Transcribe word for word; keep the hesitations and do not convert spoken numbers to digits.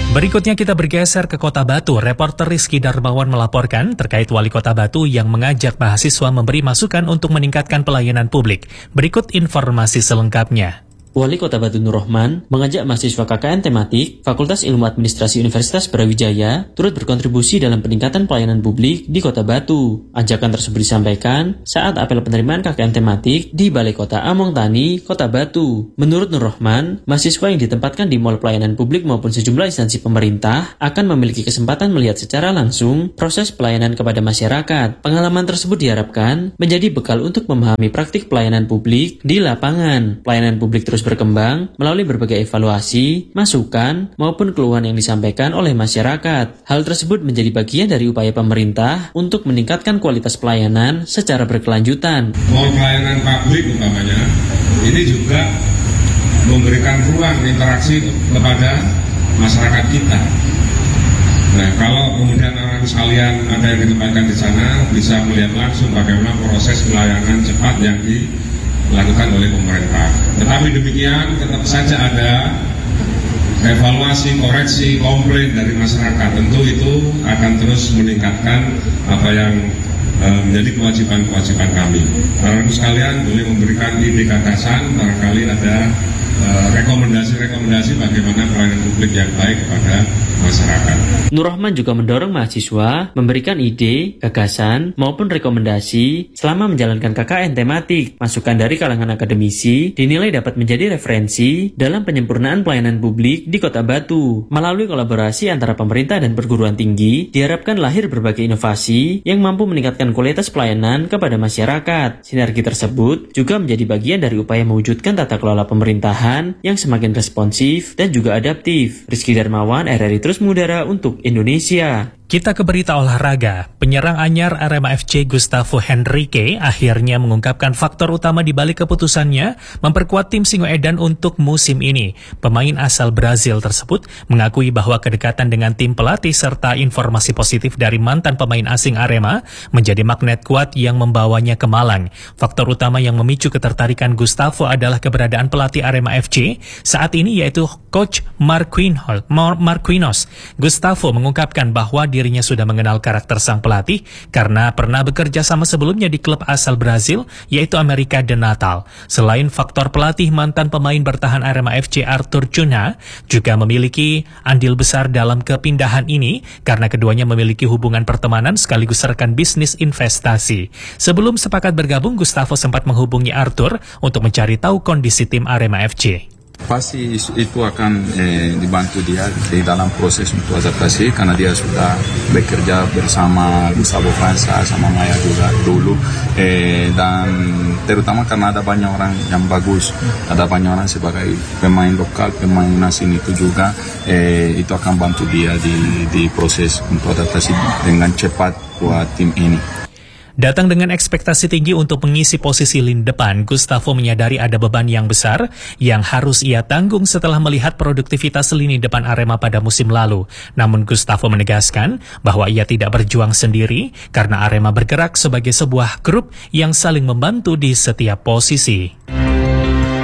Berikutnya kita bergeser ke Kota Batu. Reporter Rizky Darmawan melaporkan terkait Wali Kota Batu yang mengajak mahasiswa memberi masukan untuk meningkatkan pelayanan publik. Berikut informasi selengkapnya. Wali Kota Batu Nur Rohman mengajak mahasiswa K K N tematik Fakultas Ilmu Administrasi Universitas Brawijaya turut berkontribusi dalam peningkatan pelayanan publik di Kota Batu. Ajakan tersebut disampaikan saat apel penerimaan K K N tematik di Balai Kota Among Tani, Kota Batu. Menurut Nur Rohman, mahasiswa yang ditempatkan di Mall Pelayanan Publik maupun sejumlah instansi pemerintah akan memiliki kesempatan melihat secara langsung proses pelayanan kepada masyarakat. Pengalaman tersebut diharapkan menjadi bekal untuk memahami praktik pelayanan publik di lapangan. Pelayanan publik terus berkembang melalui berbagai evaluasi, masukan, maupun keluhan yang disampaikan oleh masyarakat. Hal tersebut menjadi bagian dari upaya pemerintah untuk meningkatkan kualitas pelayanan secara berkelanjutan. Mall pelayanan publik umpamanya, ini juga memberikan ruang interaksi kepada masyarakat kita. Nah, kalau kemudian anak sekalian ada yang ditempatkan di sana, bisa melihat langsung bagaimana proses pelayanan cepat yang di dilakukan oleh pemerintah. Tetapi demikian tetap saja ada evaluasi, koreksi, komplain dari masyarakat. Tentu itu akan terus meningkatkan apa yang e, menjadi kewajiban-kewajiban kami. Para ibu sekalian boleh memberikan ide gagasan, barangkali ada e, rekomendasi-rekomendasi bagaimana pelayanan publik yang baik kepada masyarakat. Nur Rohman juga mendorong mahasiswa memberikan ide, gagasan, maupun rekomendasi selama menjalankan K K N tematik. Masukan dari kalangan akademisi dinilai dapat menjadi referensi dalam penyempurnaan pelayanan publik di Kota Batu. Melalui kolaborasi antara pemerintah dan perguruan tinggi, diharapkan lahir berbagai inovasi yang mampu meningkatkan kualitas pelayanan kepada masyarakat. Sinergi tersebut juga menjadi bagian dari upaya mewujudkan tata kelola pemerintahan yang semakin responsif dan juga adaptif. Rizky Darmawan, R R I Terus Mengudara untuk Indonesia. Kita ke berita olahraga. Penyerang anyar Arema F C Gustavo Henrique akhirnya mengungkapkan faktor utama di balik keputusannya memperkuat tim Singoedan untuk musim ini. Pemain asal Brazil tersebut mengakui bahwa kedekatan dengan tim pelatih serta informasi positif dari mantan pemain asing Arema menjadi magnet kuat yang membawanya ke Malang. Faktor utama yang memicu ketertarikan Gustavo adalah keberadaan pelatih Arema F C saat ini, yaitu Coach Marquinhos. Gustavo mengungkapkan bahwa di dirinya sudah mengenal karakter sang pelatih karena pernah bekerja sama sebelumnya di klub asal Brazil, yaitu América de Natal. Selain faktor pelatih, mantan pemain bertahan Arema F C Arthur Cunha juga memiliki andil besar dalam kepindahan ini karena keduanya memiliki hubungan pertemanan sekaligus rekan bisnis investasi. Sebelum sepakat bergabung, Gustavo sempat menghubungi Arthur untuk mencari tahu kondisi tim Arema F C. Pasti itu akan eh, dibantu dia di dalam proses untuk adaptasi karena dia sudah bekerja bersama Gustavo França sama Maya juga dulu eh, dan terutama karena ada banyak orang yang bagus, ada banyak orang sebagai pemain lokal, pemain asing itu juga eh, itu akan bantu dia di, di proses untuk adaptasi dengan cepat buat tim ini. Datang dengan ekspektasi tinggi untuk mengisi posisi lini depan, Gustavo menyadari ada beban yang besar yang harus ia tanggung setelah melihat produktivitas lini depan Arema pada musim lalu. Namun Gustavo menegaskan bahwa ia tidak berjuang sendiri karena Arema bergerak sebagai sebuah grup yang saling membantu di setiap posisi.